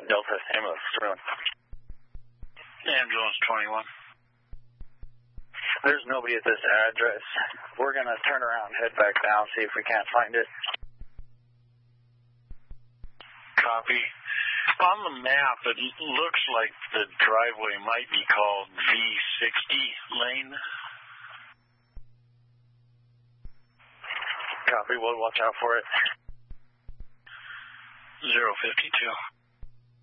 Delta ambulance, everyone. Ambulance 21. There's nobody at this address. We're going to turn around and head back down, see if we can't find it. Copy. On the map, it looks like the driveway might be called V60 lane. Copy, we'll watch out for it. 052.